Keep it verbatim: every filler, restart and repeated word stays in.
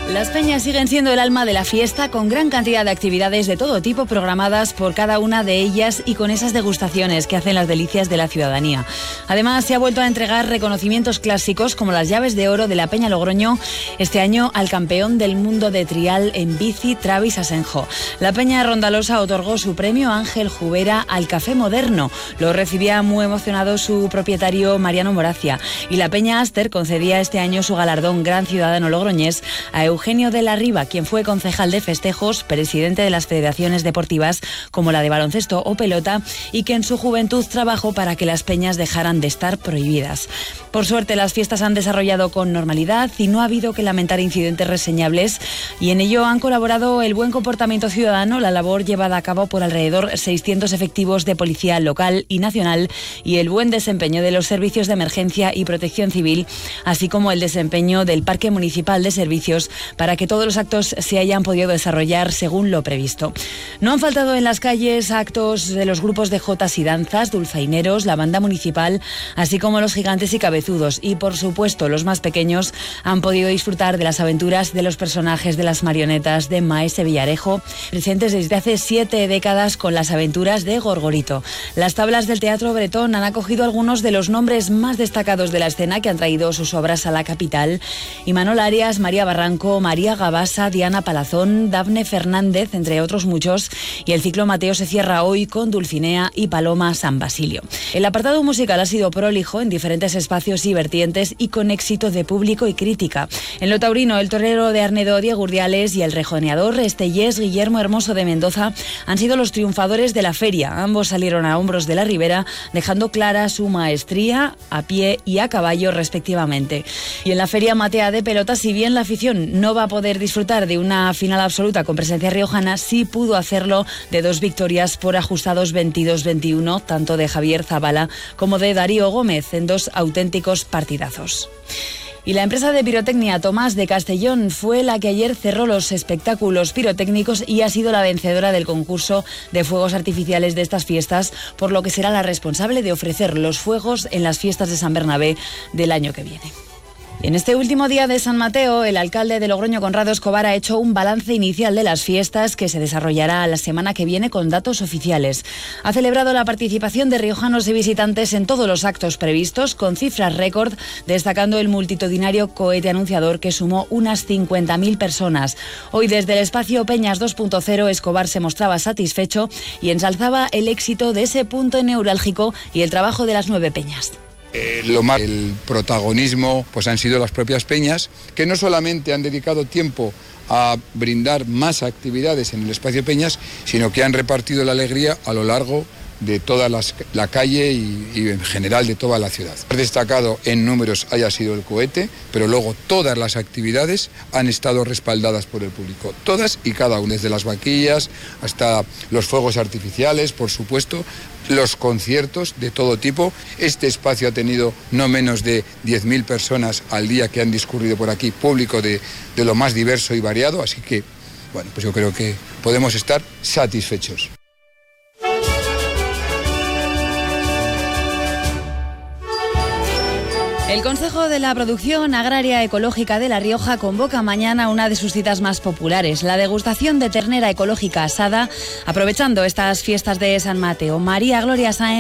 Las peñas siguen siendo el alma de la fiesta, con gran cantidad de actividades de todo tipo programadas por cada una de ellas y con esas degustaciones que hacen las delicias de la ciudadanía. Además, se ha vuelto a entregar reconocimientos clásicos como las llaves de oro de la Peña Logroño este año al campeón del mundo de trial en bici, Travis Asenjo. La Peña Rondalosa otorgó su premio Ángel Jubera al Café Moderno. Lo recibía muy emocionado su propietario Mariano Moracia. Y la Peña Aster concedía este año su galardón Gran Ciudadano Logroñés a Eugenio de la Riva, quien fue concejal de festejos, presidente de las federaciones deportivas como la de baloncesto o pelota, y que en su juventud trabajó para que las peñas dejaran de estar prohibidas. Por suerte, las fiestas han desarrollado con normalidad y no ha habido que lamentar incidentes reseñables, y en ello han colaborado el buen comportamiento ciudadano, la labor llevada a cabo por alrededor seiscientos efectivos de policía local y nacional y el buen desempeño de los servicios de emergencia y protección civil, así como el desempeño del Parque Municipal de Servicios para que todos los actos se hayan podido desarrollar según lo previsto. No han faltado en las calles actos de los grupos de jotas y danzas, dulzaineros, la banda municipal, así como los gigantes y cabezudos, y por supuesto los más pequeños han podido disfrutar de las aventuras de los personajes de las marionetas de Maese Villarejo, presentes desde hace siete décadas con las aventuras de Gorgorito. Las tablas del Teatro Bretón han acogido algunos de los nombres más destacados de la escena que han traído sus obras a la capital: Imanol Arias, María Barranco, María Gabasa, Diana Palazón, Dafne Fernández, entre otros muchos, y el ciclo Mateo se cierra hoy con Dulcinea y Paloma San Basilio. El apartado musical ha sido prolijo en diferentes espacios y vertientes y con éxito de público y crítica. En lo taurino, el torero de Arnedo, Diego Urdiales, y el rejoneador estellés Guillermo Hermoso de Mendoza han sido los triunfadores de la feria. Ambos salieron a hombros de la ribera, dejando clara su maestría a pie y a caballo respectivamente. Y en la feria matea de pelota, si bien la afición no va a poder disfrutar de una final absoluta con presencia riojana, sí pudo hacerlo de dos victorias por ajustados veintidós veintiuno, tanto de Javier Zabala como de Darío Gómez, en dos auténticos partidazos. Y la empresa de pirotecnia Tomás de Castellón fue la que ayer cerró los espectáculos pirotécnicos y ha sido la vencedora del concurso de fuegos artificiales de estas fiestas, por lo que será la responsable de ofrecer los fuegos en las fiestas de San Bernabé del año que viene. En este último día de San Mateo, el alcalde de Logroño, Conrado Escobar, ha hecho un balance inicial de las fiestas que se desarrollará la semana que viene con datos oficiales. Ha celebrado la participación de riojanos y visitantes en todos los actos previstos, con cifras récord, destacando el multitudinario cohete anunciador que sumó unas cincuenta mil personas. Hoy, desde el espacio Peñas dos punto cero, Escobar se mostraba satisfecho y ensalzaba el éxito de ese punto neurálgico y el trabajo de las nueve peñas. Eh, lo más, el protagonismo pues han sido las propias peñas, que no solamente han dedicado tiempo a brindar más actividades en el espacio Peñas, sino que han repartido la alegría a lo largo de toda las, la calle y, y en general de toda la ciudad. Destacado en números haya sido el cohete, pero luego todas las actividades han estado respaldadas por el público, todas y cada una, desde las vaquillas hasta los fuegos artificiales, por supuesto, los conciertos de todo tipo. Este espacio ha tenido no menos de diez mil personas al día que han discurrido por aquí, público de, de lo más diverso y variado, así que, bueno, pues yo creo que podemos estar satisfechos. El Consejo de la Producción Agraria Ecológica de La Rioja convoca mañana una de sus citas más populares, la degustación de ternera ecológica asada, aprovechando estas fiestas de San Mateo. María Gloria Sáenz